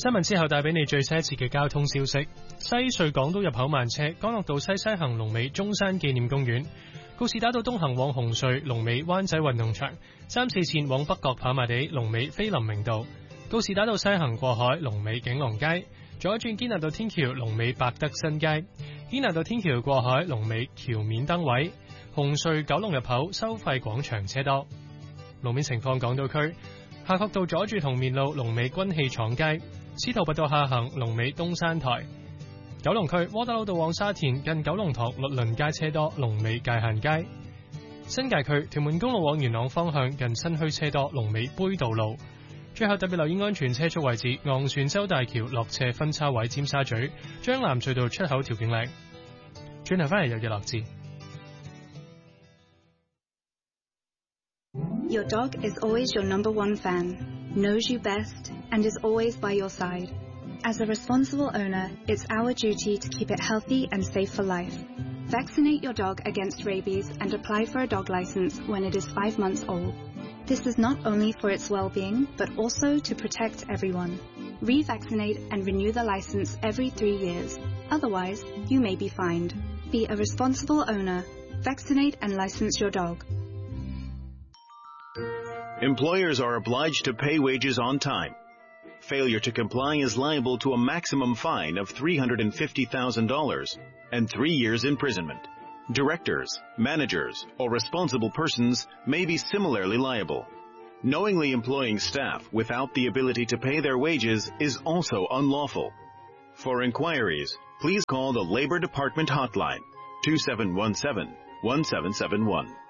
新聞之後帶俾你最新一次嘅交通消息。西隧港島入口慢車，干諾道西行龍尾中山紀念公園，告士打道東行往紅隧龍尾灣仔運動場，3、4線往北角跑馬地龍尾菲林明道，告士打道西行過海龍尾景隆街，左轉堅拿道天橋龍尾百德新街，堅拿道天橋過海龍尾橋面燈位，紅隧九龍入口收費廣場車多。路面情況，港島區夏慤道左住同面路龍尾軍器廠街，司徒拔道下行龍尾東山台。九龍區窩打老道往沙田近九龍塘律倫街車多，龍尾界限街。新界區屯門公路往元朗方向近新墟車多，龍尾杯渡路。最後特別留意安全車速位置，昂船洲大橋落斜分叉位尖沙咀，將藍隧道出口條件嶺。轉頭翻嚟有日落字。 Your dog is always your number one fan, knows you best, and is always by your side. As a responsible owner, it's our duty to keep it healthy and safe for life. Vaccinate your dog against rabies and apply for a dog license when it is 5 months old. This is not only for its well-being, but also to protect everyone. Revaccinate and renew the license every 3 years. Otherwise, you may be fined. Be a responsible owner. Vaccinate and license your dog. Employers are obliged to pay wages on time. Failure to comply is liable to a maximum fine of $350,000 and 3 years imprisonment. Directors, managers, or responsible persons may be similarly liable. Knowingly employing staff without the ability to pay their wages is also unlawful. For inquiries, please call the Labor Department hotline 2717-1771.